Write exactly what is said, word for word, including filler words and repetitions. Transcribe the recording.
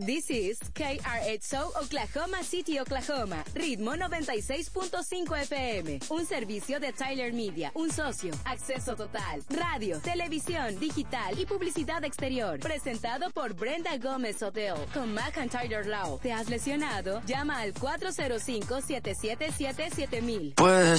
This is K R X O Oklahoma City, Oklahoma. Ritmo noventa y seis punto cinco F M. Un servicio de Tyler Media. Un socio. Acceso total. Radio, televisión, digital y publicidad exterior. Presentado por Brenda Gómez Hotel. Con Mac and Tyler Law. ¿Te has lesionado? Llama al cuatro cero cinco, siete siete siete, siete mil. Puedes